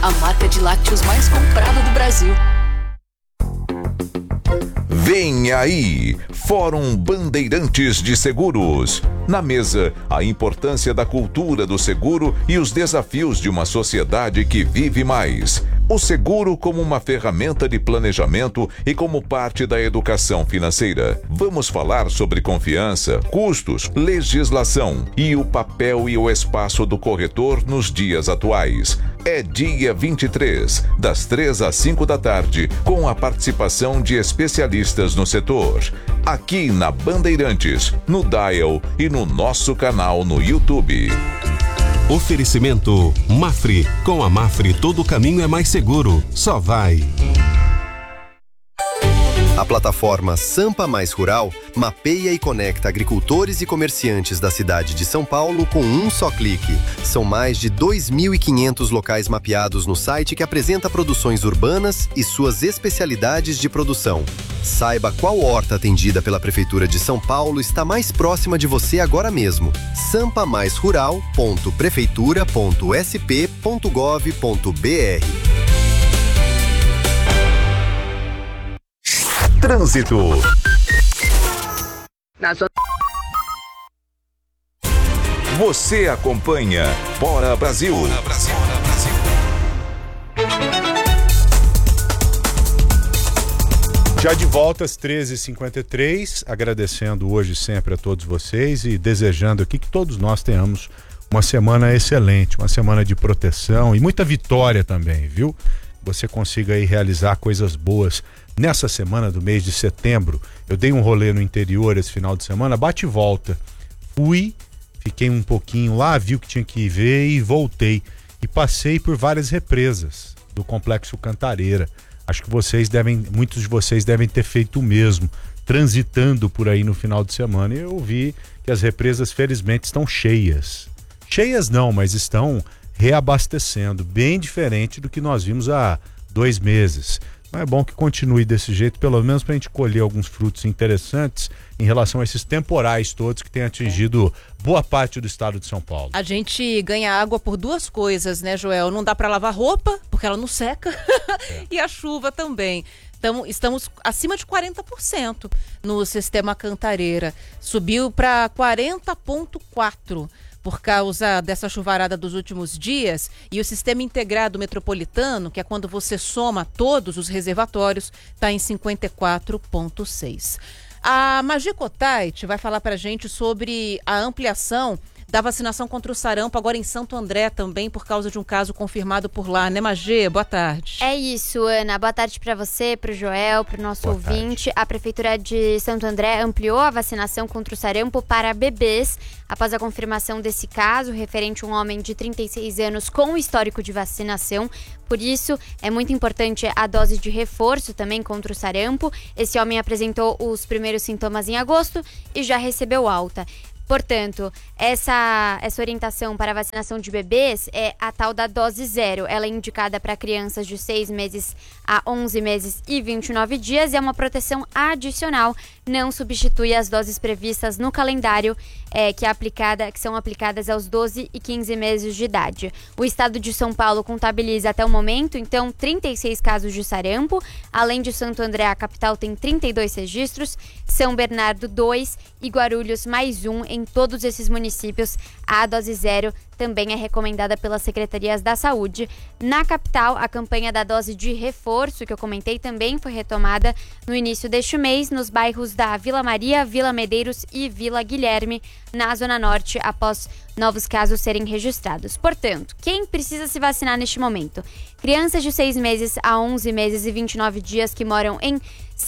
a marca de lácteos mais comprada do Brasil. Vem aí, Fórum Bandeirantes de Seguros. Na mesa, a importância da cultura do seguro e os desafios de uma sociedade que vive mais. O seguro como uma ferramenta de planejamento e como parte da educação financeira. Vamos falar sobre confiança, custos, legislação e o papel e o espaço do corretor nos dias atuais. É dia 23, das 3 às 5 da tarde, com a participação de especialistas no setor. Aqui na Bandeirantes, no Dial e no nosso canal no YouTube. Oferecimento Mafre. Com a Mafre, todo caminho é mais seguro. Só vai. A plataforma Sampa Mais Rural mapeia e conecta agricultores e comerciantes da cidade de São Paulo com um só clique. São mais de 2.500 locais mapeados no site que apresenta produções urbanas e suas especialidades de produção. Saiba qual horta atendida pela Prefeitura de São Paulo está mais próxima de você agora mesmo. sampamaisrural.prefeitura.sp.gov.br. Trânsito. Você acompanha Bora Brasil. Já de volta às 13h53, agradecendo hoje sempre a todos vocês e desejando aqui que todos nós tenhamos uma semana excelente, uma semana de proteção e muita vitória também, viu? Você consiga aí realizar coisas boas nessa semana do mês de setembro. Eu dei um rolê no interior esse final de semana, bate e volta. Fui, fiquei um pouquinho lá, vi o que tinha que ver e voltei. E passei por várias represas do Complexo Cantareira. Acho que muitos de vocês devem ter feito o mesmo, transitando por aí no final de semana. E eu vi que as represas, felizmente, estão cheias. Cheias não, mas estão reabastecendo, bem diferente do que nós vimos há 2 meses. Então é bom que continue desse jeito, pelo menos para a gente colher alguns frutos interessantes em relação a esses temporais todos que têm atingido boa parte do estado de São Paulo. A gente ganha água por 2 coisas, né, Joel? Não dá para lavar roupa, porque ela não seca, e a chuva também. Então, estamos acima de 40% no sistema Cantareira. Subiu para 40,4%. Por causa dessa chuvarada dos últimos dias, e o sistema integrado metropolitano, que é quando você soma todos os reservatórios, está em 54,6. A Magi Kotait vai falar para a gente sobre a ampliação da vacinação contra o sarampo agora em Santo André também, por causa de um caso confirmado por lá, né, Magê? Boa tarde. É isso, Ana. Boa tarde para você, para o Joel, para o nosso ouvinte. A Prefeitura de Santo André ampliou a vacinação contra o sarampo para bebês após a confirmação desse caso, referente a um homem de 36 anos com histórico de vacinação. Por isso, é muito importante a dose de reforço também contra o sarampo. Esse homem apresentou os primeiros sintomas em agosto e já recebeu alta. Portanto, essa orientação para a vacinação de bebês é a tal da dose 0. Ela é indicada para crianças de 6 meses a 11 meses e 29 dias e é uma proteção adicional, não substitui as doses previstas no calendário que são aplicadas aos 12 e 15 meses de idade. O estado de São Paulo contabiliza até o momento, então, 36 casos de sarampo. Além de Santo André, a capital tem 32 registros, São Bernardo 2 e Guarulhos mais 1. Em todos esses municípios, a dose 0 também é recomendada pelas secretarias da saúde. Na capital, a campanha da dose de reforço, que eu comentei, também foi retomada no início deste mês, nos bairros da Vila Maria, Vila Medeiros e Vila Guilherme, na Zona Norte, após novos casos serem registrados. Portanto, quem precisa se vacinar neste momento? Crianças de 6 meses a 11 meses e 29 dias que moram em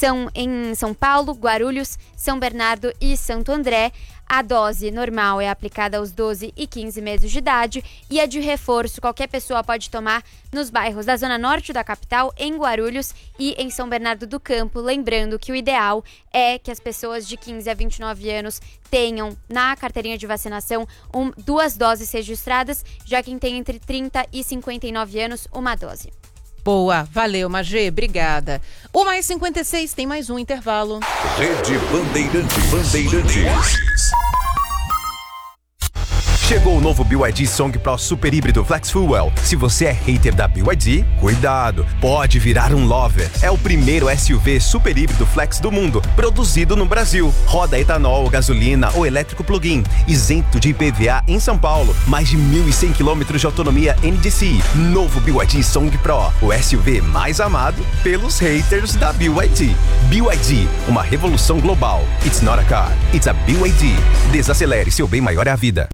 São Paulo, Guarulhos, São Bernardo e Santo André. A dose normal é aplicada aos 12 e 15 meses de idade e a de reforço qualquer pessoa pode tomar nos bairros da Zona Norte da capital, em Guarulhos e em São Bernardo do Campo. Lembrando que o ideal é que as pessoas de 15 a 29 anos tenham na carteirinha de vacinação 2 doses registradas, já quem tem entre 30 e 59 anos, 1 dose. Boa, valeu, Magê, obrigada. 1h56, tem mais um intervalo. Rede Bandeirantes. Chegou o novo BYD Song Pro Super Híbrido Flex Fuel. Se você é hater da BYD, cuidado, pode virar um lover. É o primeiro SUV super híbrido flex do mundo, produzido no Brasil. Roda etanol, gasolina ou elétrico plug-in, isento de IPVA em São Paulo. Mais de 1.100 km de autonomia NDCi. Novo BYD Song Pro, o SUV mais amado pelos haters da BYD. BYD, uma revolução global. It's not a car, it's a BYD. Desacelere, seu bem maior é a vida.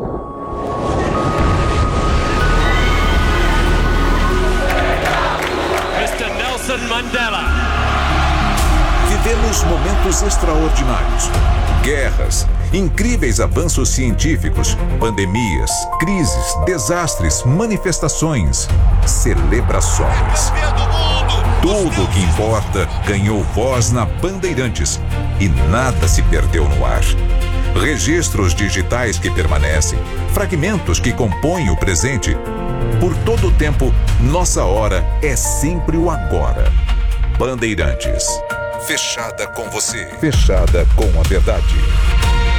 Mr. Nelson Mandela. Vivemos momentos extraordinários. Guerras, incríveis avanços científicos, pandemias, crises, desastres, manifestações, celebrações. Tudo o que importa ganhou voz na Bandeirantes e nada se perdeu no ar. Registros digitais que permanecem, fragmentos que compõem o presente. Por todo o tempo, nossa hora é sempre o agora. Bandeirantes. Fechada com você. Fechada com a verdade.